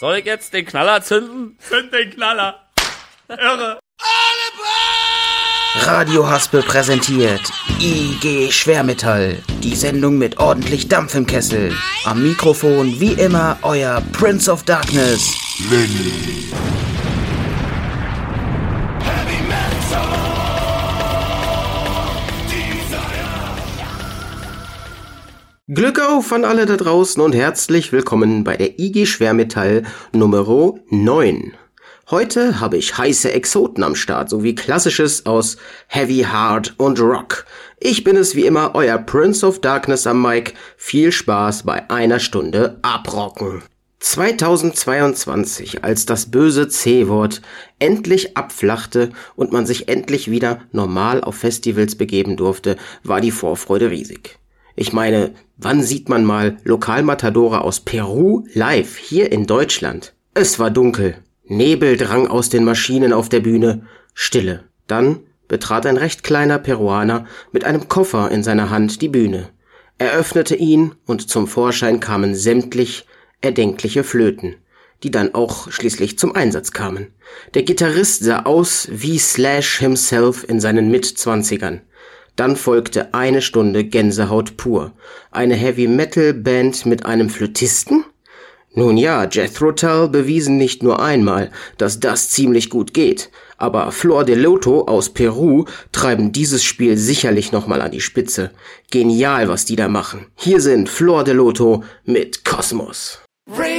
Soll ich jetzt den Knaller zünden? Zünd den Knaller. Irre. Radio Haspel präsentiert IG Schwermetall, die Sendung mit ordentlich Dampf im Kessel. Am Mikrofon wie immer euer Prince of Darkness, Lenny. Glück auf an alle da draußen und herzlich willkommen bei der IG Schwermetall Nummer 9. Heute habe ich heiße Exoten am Start, sowie Klassisches aus Heavy, Hard und Rock. Ich bin es wie immer, euer Prince of Darkness am Mic. Viel Spaß bei einer Stunde Abrocken. 2022, als das böse C-Wort endlich abflachte und man sich endlich wieder normal auf Festivals begeben durfte, war die Vorfreude riesig. Ich meine, wann sieht man mal Lokalmatadore aus Peru live hier in Deutschland? Es war dunkel. Nebel drang aus den Maschinen auf der Bühne. Stille. Dann betrat ein recht kleiner Peruaner mit einem Koffer in seiner Hand die Bühne. Er öffnete ihn und zum Vorschein kamen sämtlich erdenkliche Flöten, die dann auch schließlich zum Einsatz kamen. Der Gitarrist sah aus wie Slash himself in seinen Mitzwanzigern. Dann folgte eine Stunde Gänsehaut pur. Eine Heavy-Metal-Band mit einem Flötisten? Nun ja, Jethro Tull bewiesen nicht nur einmal, dass das ziemlich gut geht, aber Flor de Loto aus Peru treiben dieses Spiel sicherlich nochmal an die Spitze. Genial, was die da machen. Hier sind Flor de Loto mit Kosmos.